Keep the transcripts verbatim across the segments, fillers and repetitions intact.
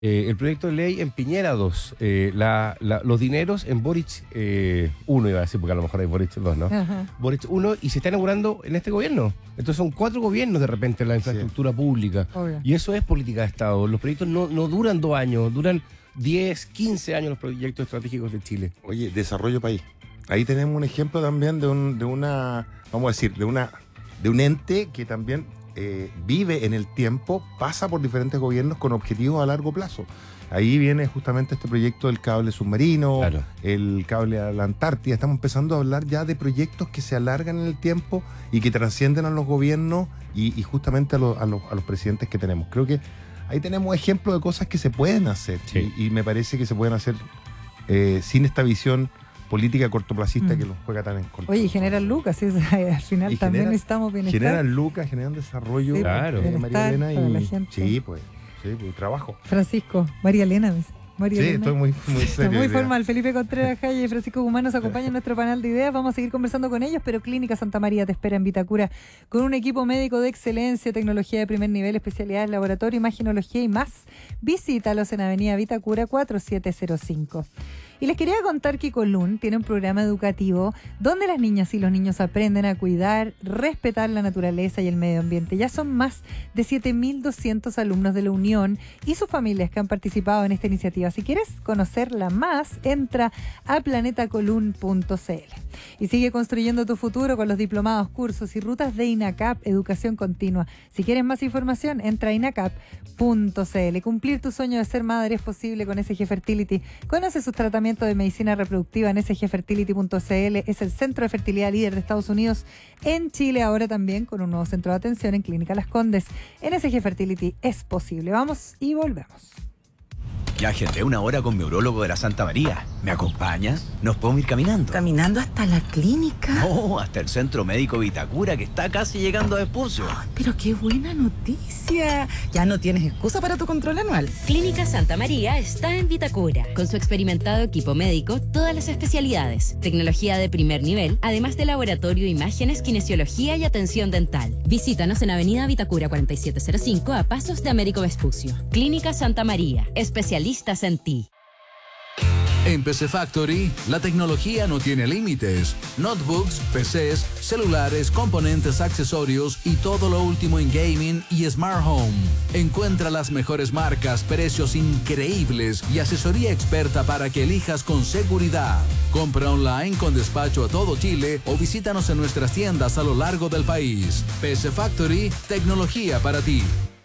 Eh, el proyecto de ley en Piñera dos, eh, la, la, los dineros en Boric uno, eh, iba a decir, porque a lo mejor hay Boric dos, ¿no? Ajá. Boric uno, y se está inaugurando en este gobierno. Entonces son cuatro gobiernos de repente en la infraestructura sí. pública. Obvio. Y eso es política de Estado. Los proyectos no, no duran dos años, duran diez, quince años los proyectos estratégicos de Chile. Oye, desarrollo país. Ahí tenemos un ejemplo también de, un, de una, vamos a decir, de una de un ente que también eh, vive en el tiempo, pasa por diferentes gobiernos con objetivos a largo plazo. Ahí viene justamente este proyecto del cable submarino, claro. el cable a la Antártida. Estamos empezando a hablar ya de proyectos que se alargan en el tiempo y que trascienden a los gobiernos y, y justamente a, lo, a, los, a los presidentes que tenemos. Creo que ahí tenemos ejemplos de cosas que se pueden hacer sí. y, y me parece que se pueden hacer eh, sin esta visión política cortoplacista mm. que los juega tan en contra. Oye, y generan lucas, ¿sí? al final y también genera, estamos bienestar. Generan lucas, generan desarrollo. Sí, claro. Eh, María Elena, para y, la gente. Sí, pues, sí, pues, trabajo. Francisco, María Elena, María sí, Elena. estoy muy, muy serio. Muy formal. Felipe Contreras Jaya y Francisco Guzmán nos acompañan en nuestro panel de ideas. Vamos a seguir conversando con ellos, pero Clínica Santa María te espera en Vitacura con un equipo médico de excelencia, tecnología de primer nivel, especialidades, laboratorio, imagenología y más. Visítalos en Avenida Vitacura cuatro siete cero cinco. Y les quería contar que Colún tiene un programa educativo donde las niñas y los niños aprenden a cuidar, respetar la naturaleza y el medio ambiente. Ya son más de siete mil doscientos alumnos de la Unión y sus familias que han participado en esta iniciativa. Si quieres conocerla más, entra a planeta colún punto c l. Y sigue construyendo tu futuro con los diplomados, cursos y rutas de INACAP, Educación Continua. Si quieres más información, entra a inacap punto c l. Cumplir tu sueño de ser madre es posible con S G Fertility. Conoce sus tratamientos de medicina reproductiva en s g fertility punto c l. Es el centro de fertilidad líder de Estados Unidos en Chile, ahora también con un nuevo centro de atención en Clínica Las Condes. En S G Fertility es posible. Vamos y volvemos. Ya agendé una hora con mi urólogo de la Santa María. ¿Me acompañas? ¿Nos podemos ir caminando? ¿Caminando hasta la clínica? No, hasta el Centro Médico Vitacura, que está casi llegando a Vespucio. Oh, pero qué buena noticia. Ya no tienes excusa para tu control anual. Clínica Santa María está en Vitacura. Con su experimentado equipo médico, todas las especialidades, tecnología de primer nivel, además de laboratorio, imágenes, kinesiología y atención dental. Visítanos en Avenida Vitacura cuarenta y siete cero cinco, a pasos de Américo Vespucio. Clínica Santa María, especialistas en ti. En P C Factory, la tecnología no tiene límites. Notebooks, P Cs, celulares, componentes, accesorios y todo lo último en gaming y smart home. Encuentra las mejores marcas, precios increíbles y asesoría experta para que elijas con seguridad. Compra online con despacho a todo Chile o visítanos en nuestras tiendas a lo largo del país. P C Factory, tecnología para ti.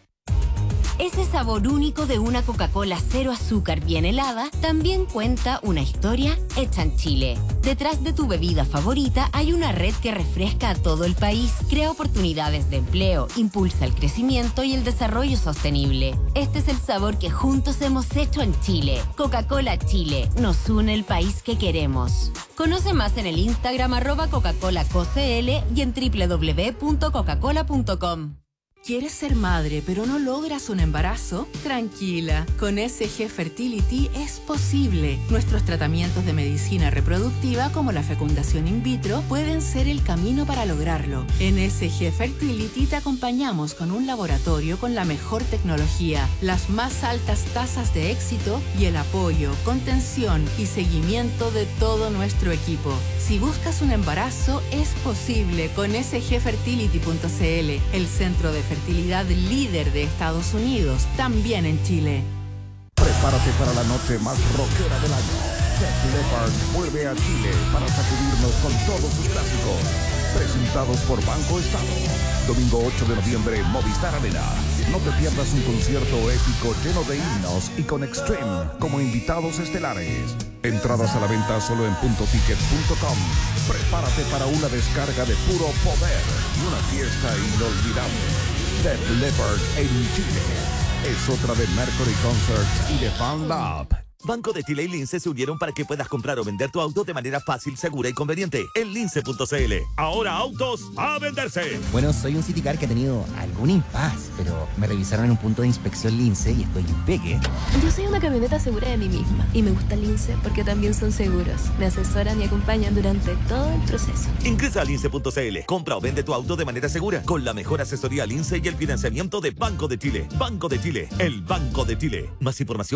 Ese sabor único de una Coca-Cola cero azúcar bien helada también cuenta una historia hecha en Chile. Detrás de tu bebida favorita hay una red que refresca a todo el país, crea oportunidades de empleo, impulsa el crecimiento y el desarrollo sostenible. Este es el sabor que juntos hemos hecho en Chile. Coca-Cola Chile, nos une el país que queremos. Conoce más en el Instagram arroba Coca-Cola C O C L y en doble u doble u doble u punto coca cola punto com. ¿Quieres ser madre pero no logras un embarazo? Tranquila, con S G Fertility es posible. Nuestros tratamientos de medicina reproductiva como la fecundación in vitro pueden ser el camino para lograrlo. En S G Fertility te acompañamos con un laboratorio con la mejor tecnología, las más altas tasas de éxito y el apoyo, contención y seguimiento de todo nuestro equipo. Si buscas un embarazo, es posible con S G fertility punto c l, el centro de fertilidad líder de Estados Unidos, también en Chile. Prepárate para la noche más rockera del año. Def Leppard vuelve a Chile para sacudirnos con todos sus clásicos. Presentados por Banco Estado. Domingo ocho de noviembre, Movistar Arena. No te pierdas un concierto épico lleno de himnos y con Extreme como invitados estelares. Entradas a la venta solo en punto ticket punto com. Prepárate para una descarga de puro poder y una fiesta inolvidable. Def Leppard en Chile. Es otra de Mercury Concerts y de Fan Lab. Banco de Chile y Lince se unieron para que puedas comprar o vender tu auto de manera fácil, segura y conveniente en lince punto c l. Ahora autos a venderse. Bueno, soy un Citicar que ha tenido algún impas, pero me revisaron en un punto de inspección Lince y estoy impeque. Yo soy una camioneta segura de mí misma y me gusta Lince porque también son seguros. Me asesoran y acompañan durante todo el proceso. Ingresa a lince punto c l. Compra o vende tu auto de manera segura con la mejor asesoría Lince y el financiamiento de Banco de Chile. Banco de Chile, el Banco de Chile. Más información